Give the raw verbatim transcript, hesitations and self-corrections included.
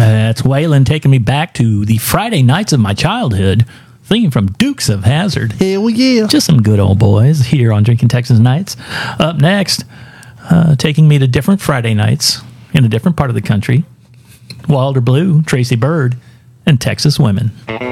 That's Waylon taking me back to the Friday nights of my childhood. Theme from Dukes of Hazzard. Hell yeah. Just some good old boys here on Drinking Texas Nights. Up next, uh, taking me to different Friday nights in a different part of the country. Wilder Blue, Tracy Byrd, and Texas Women.